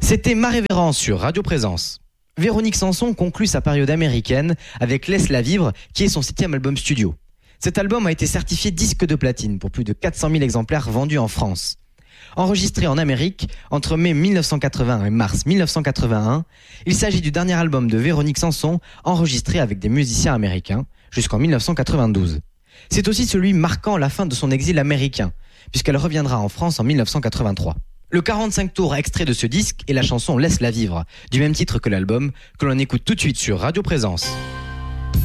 C'était Ma Révérence sur Radio Présence. Véronique Sanson conclut sa période américaine avec Laisse-la vivre, qui est son 7e album studio. Cet album a été certifié disque de platine pour plus de 400 000 exemplaires vendus en France. Enregistré en Amérique entre mai 1981 et mars 1981, il s'agit du dernier album de Véronique Sanson enregistré avec des musiciens américains jusqu'en 1992. C'est aussi celui marquant la fin de son exil américain, puisqu'elle reviendra en France en 1983. Le 45 tours extrait de ce disque est la chanson Laisse-la vivre, du même titre que l'album, que l'on écoute tout de suite sur Radio Présence.